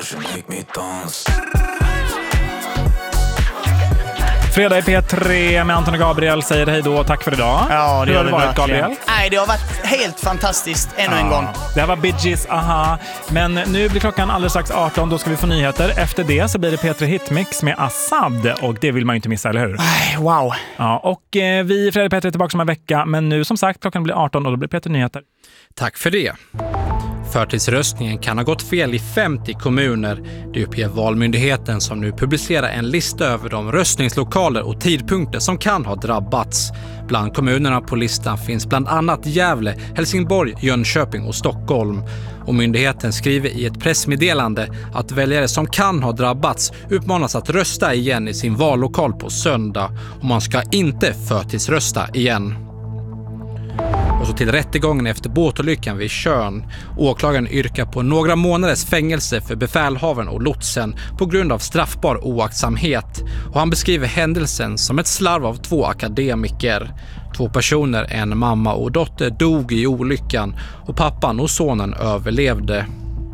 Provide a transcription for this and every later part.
Fredag i P3 med Anton och Gabriel säger hej då. Tack för idag. Ja, hur har det varit, Gabriel? Nej, det har varit helt fantastiskt ännu en gång. Det här var Bee Gees, aha. Men nu blir klockan alldeles strax 18. Då ska vi få nyheter. Efter det så blir det P3 Hitmix med Assad. Och det vill man ju inte missa, eller hur? Wow. Ja, och vi i Fredag P3 är tillbaka om en vecka. Men nu som sagt, klockan blir 18 och då blir P3 Nyheter. Tack för det. Förtidsröstningen kan ha gått fel i 50 kommuner. Det uppger Valmyndigheten som nu publicerar en lista över de röstningslokaler och tidpunkter som kan ha drabbats. Bland kommunerna på listan finns bland annat Gävle, Helsingborg, Jönköping och Stockholm. Och myndigheten skriver i ett pressmeddelande att väljare som kan ha drabbats uppmanas att rösta igen i sin vallokal på söndag. Och man ska inte förtidsrösta igen. Och så till rättegången efter båtolyckan vid Tjörn. Åklagaren yrkar på några månaders fängelse för befälhavaren och lotsen på grund av straffbar oaktsamhet. Och han beskriver händelsen som ett slarv av 2 akademiker. 2 personer, en mamma och dotter, dog i olyckan och pappan och sonen överlevde.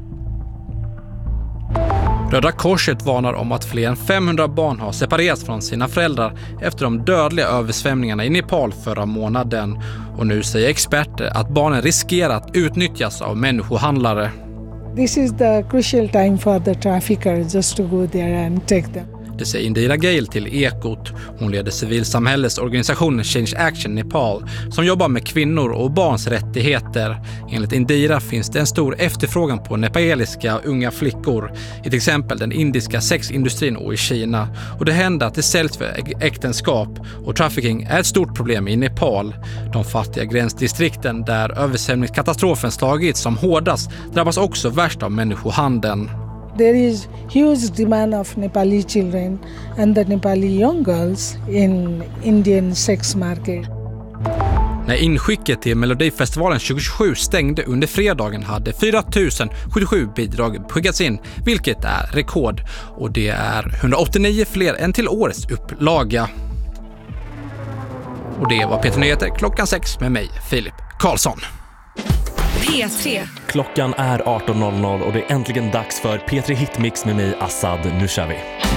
Röda Korset varnar om att fler än 500 barn har separerats från sina föräldrar efter de dödliga översvämningarna i Nepal förra månaden. Och nu säger experter att barnen riskerar att utnyttjas av människohandlare. This is the crucial time for the trafficker just to go there and take them. Det säger Indira Gale till Ekot. Hon leder civilsamhällesorganisationen Change Action Nepal som jobbar med kvinnor och barns rättigheter. Enligt Indira finns det en stor efterfrågan på nepaliska unga flickor, i till exempel den indiska sexindustrin och i Kina. Och det händer att det säljs för äktenskap och trafficking är ett stort problem i Nepal. De fattiga gränsdistrikten där översvämningskatastrofen slagit som hårdast drabbas också värst av människohandeln. There is huge demand of Nepali children and the Nepali young girls in Indian sex market. När inskicket till Melodifestivalen 2027 stängde under fredagen hade 4077 bidrag skickats in, vilket är rekord. Och det är 189 fler än till årets upplaga. Och det var P3 Nyheter klockan 6 med mig, Filip Karlsson. P3. Klockan är 18.00 och det är äntligen dags för P3 Hitmix med mig, Assad. Nu kör vi!